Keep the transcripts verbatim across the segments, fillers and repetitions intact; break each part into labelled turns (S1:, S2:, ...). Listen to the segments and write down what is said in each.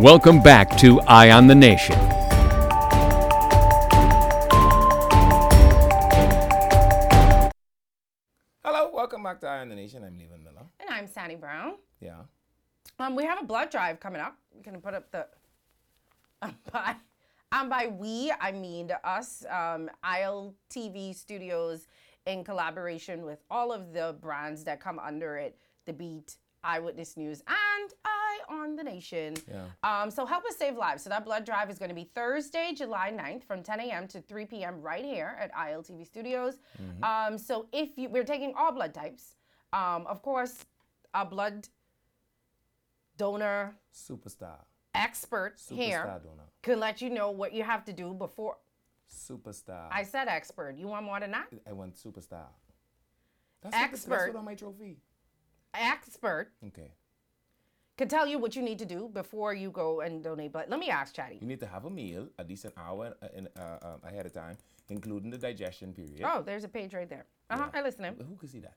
S1: Welcome back to Eye on the Nation.
S2: Hello, welcome back to Eye on the Nation. I'm Leland Miller.
S3: And I'm Sandy Brown.
S2: Yeah.
S3: Um, we have a blood drive coming up. We're gonna put up the. Um, by, um, by we, I mean us. Um, I L T V Studios, in collaboration with all of the brands that come under it, The Beat, Eyewitness News, and Eye on the Nation.
S2: Yeah.
S3: Um, so help us save lives. So that blood drive is going to be Thursday, July ninth, from ten a.m. to three p.m. right here at I L T V Studios. Mm-hmm. Um, so if you, we're taking all blood types. Um, of course, a blood donor
S2: Superstar.
S3: expert
S2: Superstar
S3: here
S2: donor.
S3: can let you know what you have to do before.
S2: Superstar.
S3: I said expert. You want more than that?
S2: I want superstar. That's
S3: Expert.
S2: What, that's what on my trophy.
S3: Expert
S2: Okay.
S3: can tell you what you need to do before you go and donate blood. Let me ask Chatty.
S2: You need to have a meal a decent hour uh, in, uh, um, ahead of time, including the digestion period.
S3: Oh, there's a page right there. Uh-huh,
S2: Yeah.
S3: I listen to him.
S2: Who can see that?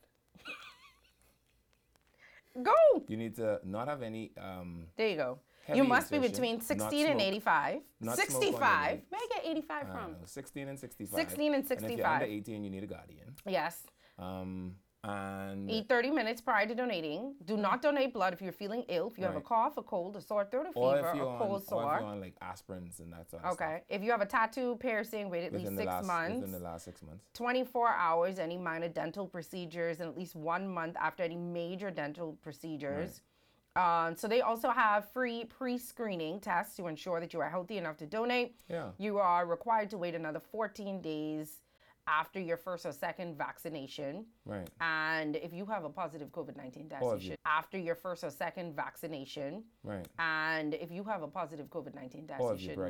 S3: Go.
S2: You need to not have any. Um,
S3: There you go.
S2: Heavy
S3: You must
S2: exertion,
S3: be between
S2: not
S3: sixteen and
S2: smoke,
S3: eighty-five.
S2: not smoke on
S3: sixty-five.
S2: any-
S3: Where I get eighty-five
S2: I
S3: from?
S2: don't know, sixteen and sixty-five.
S3: sixteen and
S2: And if you're
S3: sixty-five.
S2: under eighteen, you need a guardian.
S3: Yes.
S2: Um, and
S3: Eat thirty minutes prior to donating. Do not donate blood if you're feeling ill. If you have a
S2: Right.
S3: cough, a cold, a sore throat, a
S2: or
S3: fever,
S2: if you're
S3: a
S2: on,
S3: cold
S2: or if
S3: sore.
S2: you're on like aspirins and that sort of stuff.
S3: Okay. If you have a tattoo, piercing, wait at
S2: Within
S3: least
S2: the
S3: six
S2: last,
S3: months.
S2: Within the last six months.
S3: twenty-four hours, any minor dental procedures, and at least one month after any major dental procedures. Um, so they also have free pre-screening tests to ensure that you are healthy enough to donate.
S2: Yeah.
S3: You are required to wait another fourteen days after your first or second vaccination.
S2: Right.
S3: And if you have a positive COVID nineteen test,
S2: Or
S3: you
S2: if you-
S3: should, after your first or second vaccination.
S2: Right.
S3: And if you have a positive COVID nineteen test,
S2: Or
S3: you
S2: if you're
S3: should